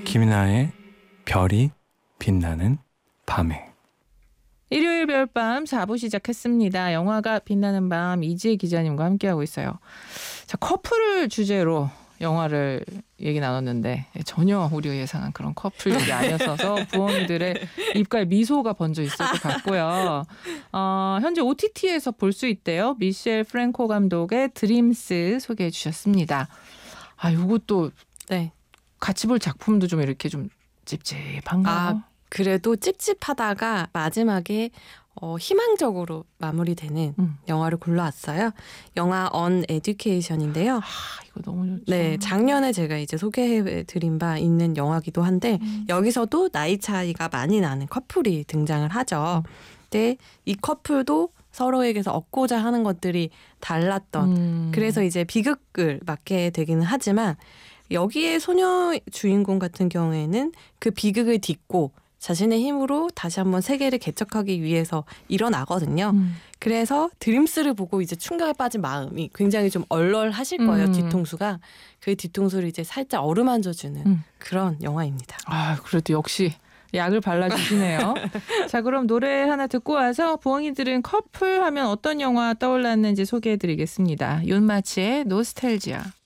김이나의 별이 빛나는 밤에. 일요일 별밤 4부 시작했습니다. 영화가 빛나는 밤 이지혜 기자님과 함께하고 있어요. 자, 커플을 주제로 영화를 얘기 나눴는데 전혀 우리가 예상한 그런 커플 얘기 아니었어서 부엉이들의 입가에 미소가 번져 있을 것 같고요. 현재 OTT에서 볼 수 있대요. 미셸 프랭코 감독의 드림스 소개해 주셨습니다. 이것도 네. 같이 볼 작품도 좀 이렇게 좀 찝찝한가요? 그래도 찝찝하다가 마지막에 희망적으로 마무리되는 영화를 골라왔어요. 영화 언 에듀케이션인데요. 이거 너무 좋죠. 네, 작년에 제가 이제 소개해드린 바 있는 영화기도 한데 여기서도 나이 차이가 많이 나는 커플이 등장을 하죠. 근데 이 커플도 서로에게서 얻고자 하는 것들이 달랐던 그래서 이제 비극을 맞게 되기는 하지만 여기에 소녀 주인공 같은 경우에는 그 비극을 딛고 자신의 힘으로 다시 한번 세계를 개척하기 위해서 일어나거든요. 그래서 드림스를 보고 이제 충격에 빠진 마음이 굉장히 좀 얼얼하실 거예요. 뒤통수가. 그 뒤통수를 이제 살짝 어루만져주는 그런 영화입니다. 그래도 역시 약을 발라주시네요. 자, 그럼 노래 하나 듣고 와서 부엉이들은 커플 하면 어떤 영화 떠올랐는지 소개해드리겠습니다. 윤마치의 노스텔지아.